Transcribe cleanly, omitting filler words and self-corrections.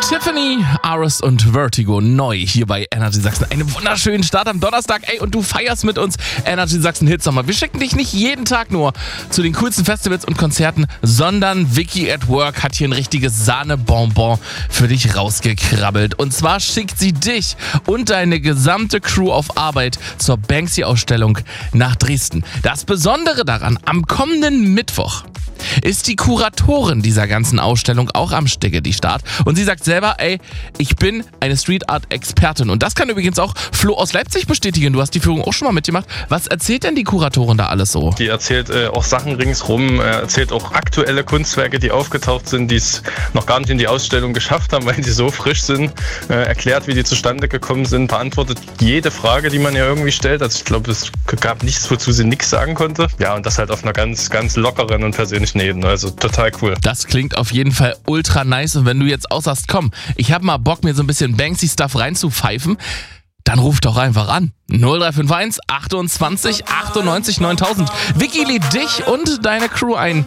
Tiffany, Aris und Vertigo neu hier bei Energy Sachsen. Einen wunderschönen Start am Donnerstag. Ey, und du feierst mit uns Energy Sachsen Hitsommer. Wir schicken dich nicht jeden Tag nur zu den coolsten Festivals und Konzerten, sondern Vicky at Work hat hier ein richtiges Sahnebonbon für dich rausgekrabbelt. Und zwar schickt sie dich und deine gesamte Crew auf Arbeit zur Banksy-Ausstellung nach Dresden. Das Besondere daran, am kommenden Mittwoch ist die Kuratorin dieser ganzen Ausstellung auch am Stege, die Start. Und sie sagt selber, ey, ich bin eine Street Art Expertin. Und das kann übrigens auch Flo aus Leipzig bestätigen. Du hast die Führung auch schon mal mitgemacht. Was erzählt denn die Kuratorin da alles so? Die erzählt auch Sachen ringsrum, erzählt auch aktuelle Kunstwerke, die aufgetaucht sind, die es noch gar nicht in die Ausstellung geschafft haben, weil sie so frisch sind. Erklärt, wie die zustande gekommen sind, beantwortet jede Frage, die man ja irgendwie stellt. Also ich glaube, es gab nichts, wozu sie nichts sagen konnte. Ja, und das halt auf einer ganz, ganz lockeren und persönlichen Ebene. Also total cool. Das klingt auf jeden Fall ultra nice. Und wenn du jetzt auch sagst, komm, ich habe mal Bock, mir so ein bisschen Banksy-Stuff reinzupfeifen, dann ruf doch einfach an. 0351 28 98 9000. Vicky lädt dich und deine Crew ein